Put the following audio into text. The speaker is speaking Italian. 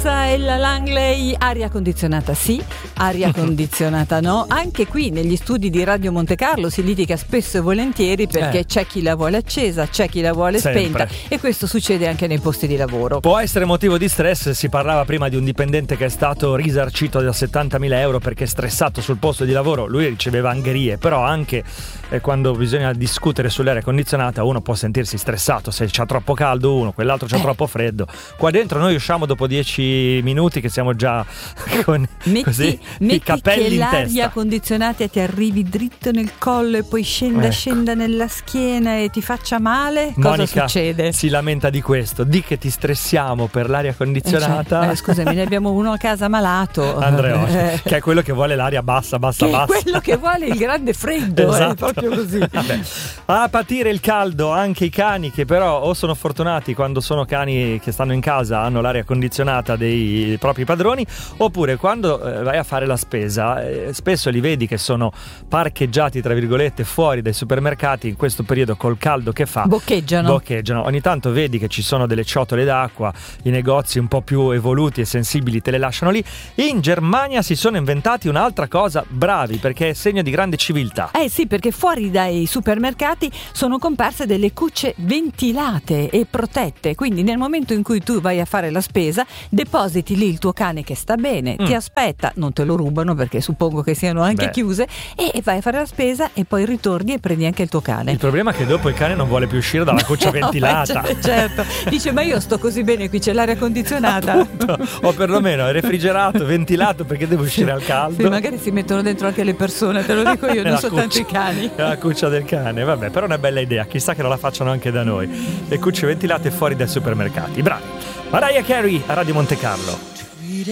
Alexa e la Langley, aria condizionata sì, aria condizionata no. Anche qui negli studi di Radio Monte Carlo si litiga spesso e volentieri perché c'è chi la vuole accesa, c'è chi la vuole spenta, e questo succede anche nei posti di lavoro. Può essere motivo di stress. Si parlava prima di un dipendente che è stato risarcito da 70.000 euro perché è stressato sul posto di lavoro. Lui riceveva angherie, però anche quando bisogna discutere sull'aria condizionata uno può sentirsi stressato se c'ha troppo caldo uno, quell'altro c'ha troppo freddo. Qua dentro noi usciamo dopo 10 minuti che siamo già con i capelli in testa. Metti che l'aria condizionata ti arrivi dritto nel collo e poi scenda nella schiena e ti faccia male. Monica cosa succede? Si lamenta di questo. Di che ti stressiamo per l'aria condizionata. Scusami, ne abbiamo uno a casa malato, Andrea, che è quello che vuole l'aria bassa. È quello che vuole il grande freddo. Esatto. Proprio così. Vabbè. A patire il caldo anche i cani, che però o sono fortunati quando sono cani che stanno in casa, hanno l'aria condizionata dei propri padroni, oppure quando vai a fare la spesa spesso li vedi che sono parcheggiati tra virgolette fuori dai supermercati in questo periodo col caldo che fa. Boccheggiano. Ogni tanto vedi che ci sono delle ciotole d'acqua, i negozi un po' più evoluti e sensibili te le lasciano lì. In Germania si sono inventati un'altra cosa, bravi, perché è segno di grande civiltà. Sì, perché fuori dai supermercati sono comparse delle cucce ventilate e protette, quindi nel momento in cui tu vai a fare la spesa depositi lì il tuo cane che sta bene, ti aspetta, non te lo rubano perché suppongo che siano anche chiuse, e vai a fare la spesa e poi ritorni e prendi anche il tuo cane. Il problema è che dopo il cane non vuole più uscire dalla cuccia ventilata. Certo, dice ma io sto così bene, qui c'è l'aria condizionata. Appunto. O perlomeno è refrigerato, ventilato, perché devo uscire al caldo. Sì, magari si mettono dentro anche le persone, te lo dico io, non soltanto i cani. È la cuccia del cane, vabbè, però è una bella idea, chissà che non la facciano anche da noi. Le cucce ventilate fuori dai supermercati, bravi. Mariah Carey a Radio Monte Carlo.